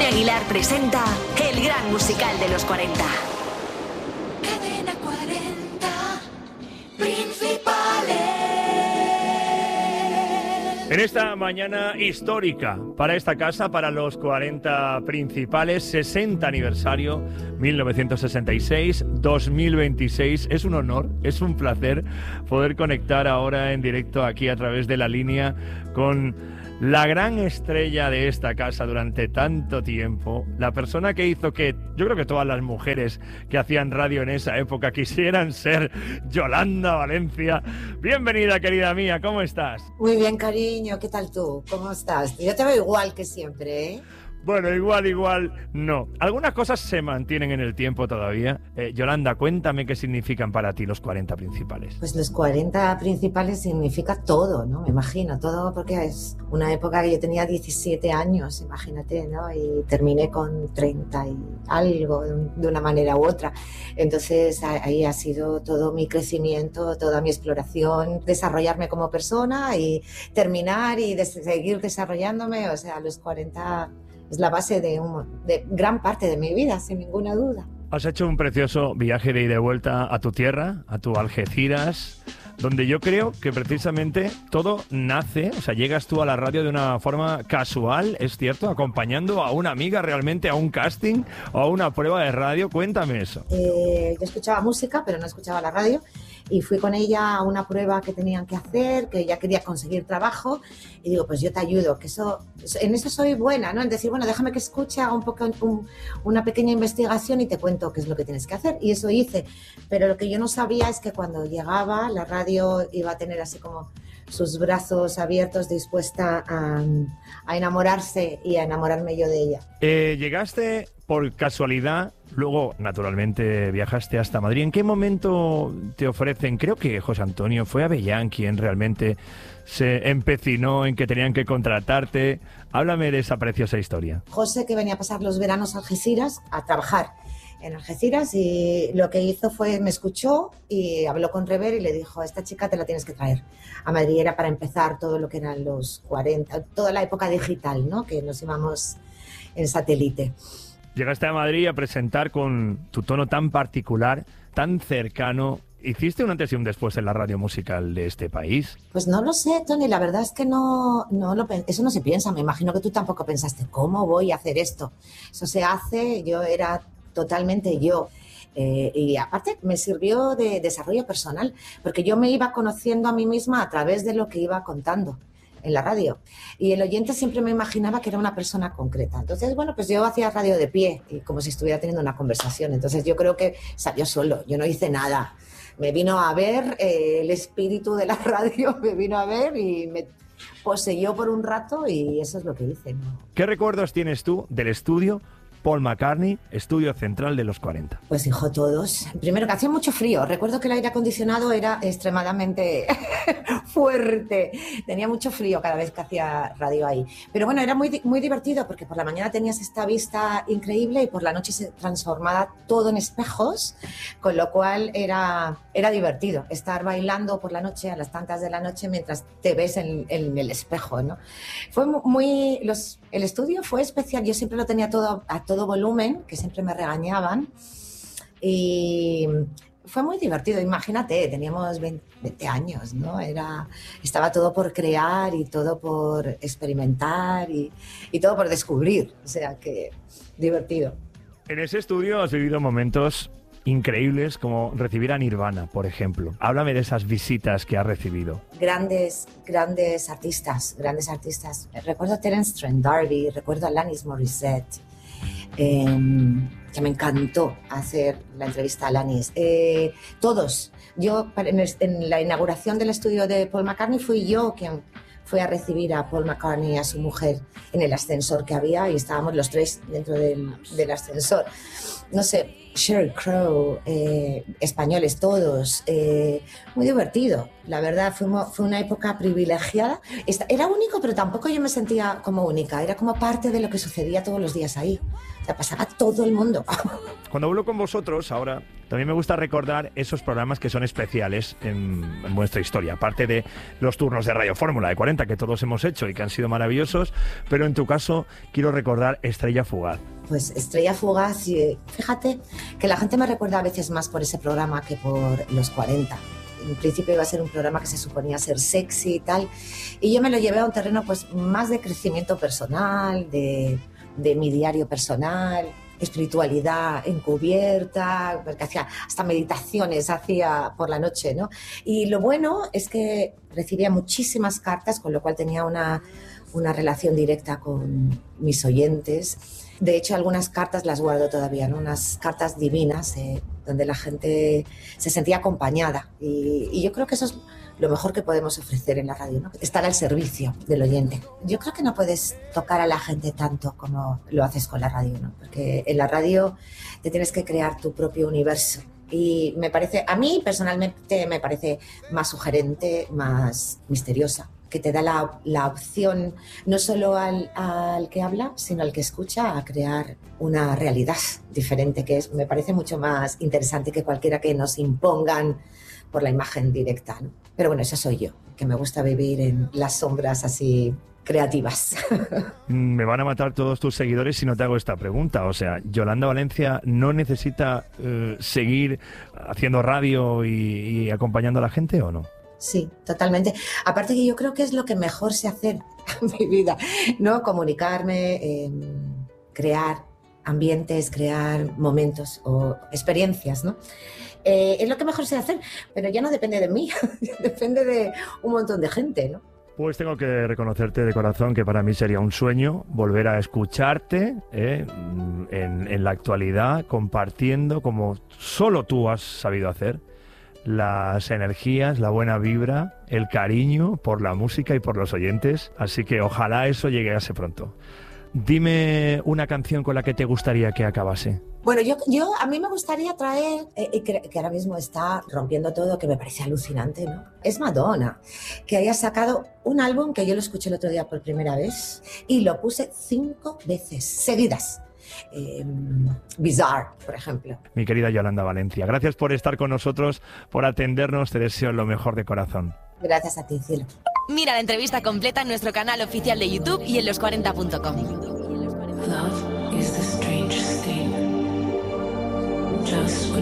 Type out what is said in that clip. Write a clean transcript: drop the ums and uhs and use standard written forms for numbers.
Tony Aguilar presenta el gran musical de los 40. Cadena 40 Principales. En esta mañana histórica para esta casa, para los 40 Principales, 60 aniversario, 1966-2026. Es un honor, es un placer poder conectar ahora en directo aquí a través de la línea con la gran estrella de esta casa durante tanto tiempo, la persona que hizo que yo creo que todas las mujeres que hacían radio en esa época quisieran ser Yolanda Valencia. Bienvenida, querida mía, ¿cómo estás? Muy bien, cariño, ¿qué tal tú? ¿Cómo estás? Yo te veo igual que siempre, ¿eh? Bueno, igual, no. Algunas cosas se mantienen en el tiempo todavía. Yolanda, cuéntame qué significan para ti los 40 Principales. Pues los 40 Principales significa todo, ¿no? Me imagino, todo, porque es una época que yo tenía 17 años, imagínate, ¿no? Y terminé con 30 y algo, de una manera u otra. Entonces ahí ha sido todo mi crecimiento, toda mi exploración, desarrollarme como persona y terminar y seguir desarrollándome. O sea, los 40... es la base de gran parte de mi vida, sin ninguna duda. Has hecho un precioso viaje de ida y vuelta a tu tierra, a tu Algeciras, donde yo creo que precisamente todo nace, o sea, llegas tú a la radio de una forma casual, es cierto, acompañando a una amiga realmente a un casting o a una prueba de radio. Cuéntame eso. Yo escuchaba música, pero no escuchaba la radio. Y fui con ella a una prueba que tenían que hacer, que ella quería conseguir trabajo, y digo, pues yo te ayudo, que en eso soy buena, ¿no? En decir, bueno, déjame que escuche, haga un poco una pequeña investigación y te cuento qué es lo que tienes que hacer. Y eso hice, pero lo que yo no sabía es que cuando llegaba, la radio iba a tener así como sus brazos abiertos, dispuesta a enamorarse y a enamorarme yo de ella. Llegaste por casualidad, luego naturalmente viajaste hasta Madrid. ¿En qué momento te ofrecen? Creo que José Antonio fue Avellán quien realmente se empecinó en que tenían que contratarte. Háblame de esa preciosa historia. José, que venía a pasar los veranos a Algeciras, a trabajar en Algeciras, y lo que hizo fue, me escuchó y habló con Rever y le dijo, esta chica te la tienes que traer a Madrid. Era para empezar todo lo que eran los 40, toda la época digital, ¿no? Que nos íbamos en satélite. Llegaste a Madrid a presentar con tu tono tan particular, tan cercano. ¿Hiciste un antes y un después en la radio musical de este país? Pues no lo sé, Tony, la verdad es que eso no se piensa. Me imagino que tú tampoco pensaste, ¿cómo voy a hacer esto? Eso se hace, yo era totalmente yo. Y aparte me sirvió de desarrollo personal, porque yo me iba conociendo a mí misma a través de lo que iba contando en la radio. Y el oyente siempre me imaginaba que era una persona concreta. Entonces, bueno, pues yo hacía radio de pie, y como si estuviera teniendo una conversación. Entonces yo creo que salió solo, yo no hice nada. Me vino a ver el espíritu de la radio, me vino a ver y me poseyó por un rato, y eso es lo que hice, ¿no? ¿Qué recuerdos tienes tú del estudio Paul McCartney, estudio central de los 40? Pues hijo, todos. Primero, que hacía mucho frío. Recuerdo que el aire acondicionado era extremadamente fuerte. Tenía mucho frío cada vez que hacía radio ahí. Pero bueno, era muy, muy divertido, porque por la mañana tenías esta vista increíble y por la noche se transformaba todo en espejos, con lo cual era divertido estar bailando por la noche, a las tantas de la noche, mientras te ves en el espejo, ¿no? Fue el estudio fue especial. Yo siempre lo tenía a todo volumen, que siempre me regañaban, y fue muy divertido. Imagínate, teníamos 20 años, ¿no? Estaba todo por crear y todo por experimentar y todo por descubrir, o sea que divertido. En ese estudio has vivido momentos increíbles, como recibir a Nirvana, por ejemplo. Háblame de esas visitas que has recibido. Grandes artistas. Recuerdo a Terence Trent D'Arby, recuerdo a Alanis Morissette, que me encantó hacer la entrevista a Alanis. Todos. Yo, en la inauguración del estudio de Paul McCartney, fui yo quien fue a recibir a Paul McCartney y a su mujer en el ascensor que había, y estábamos los tres dentro del ascensor. No sé, Sheryl Crow, españoles todos, muy divertido. La verdad, fue una época privilegiada. Era único, pero tampoco yo me sentía como única, era como parte de lo que sucedía todos los días ahí. O sea, pasaba todo el mundo. Cuando hablo con vosotros ahora, también me gusta recordar esos programas que son especiales en vuestra historia, aparte de los turnos de Radio Fórmula de 40 que todos hemos hecho y que han sido maravillosos, pero en tu caso quiero recordar Estrella Fugaz. Pues Estrella Fugaz, fíjate que la gente me recuerda a veces más por ese programa que por los 40. En principio iba a ser un programa que se suponía ser sexy y tal, y yo me lo llevé a un terreno pues más de crecimiento personal, de mi diario personal, espiritualidad encubierta, porque hacía hasta meditaciones hacía por la noche, ¿no? Y lo bueno es que recibía muchísimas cartas, con lo cual tenía una relación directa con mis oyentes. De hecho, algunas cartas las guardo todavía, ¿no? Unas cartas divinas donde la gente se sentía acompañada. Y yo creo que eso es lo mejor que podemos ofrecer en la radio, ¿no? Estar al servicio del oyente. Yo creo que no puedes tocar a la gente tanto como lo haces con la radio, ¿no? Porque en la radio te tienes que crear tu propio universo. Y a mí personalmente me parece más sugerente, más misteriosa, que te da la opción no solo al que habla, sino al que escucha a crear una realidad diferente, me parece mucho más interesante que cualquiera que nos impongan por la imagen directa, ¿no? Pero bueno, eso soy yo, que me gusta vivir en las sombras así creativas. Me van a matar todos tus seguidores si no te hago esta pregunta. O sea, ¿Yolanda Valencia no necesita seguir haciendo radio y acompañando a la gente o no? Sí, totalmente. Aparte que yo creo que es lo que mejor sé hacer en mi vida, ¿no? Comunicarme, crear ambientes, crear momentos o experiencias, ¿no? Es lo que mejor sé hacer, pero ya no depende de mí, depende de un montón de gente, ¿no? Pues tengo que reconocerte de corazón que para mí sería un sueño volver a escucharte en la actualidad, compartiendo como solo tú has sabido hacer las energías, la buena vibra, el cariño por la música y por los oyentes. Así que ojalá eso llegase pronto. Dime una canción con la que te gustaría que acabase. Bueno, a mí me gustaría traer, que ahora mismo está rompiendo todo, que me parece alucinante, ¿no? Es Madonna, que haya sacado un álbum que yo lo escuché el otro día por primera vez y lo puse 5 veces seguidas. Bizarre, por ejemplo. Mi querida Yolanda Valencia, gracias por estar con nosotros, por atendernos, te deseo lo mejor de corazón. Gracias a ti, cielo. Mira la entrevista completa en nuestro canal oficial de YouTube y en los40.com. Love is the strangest thing. Just when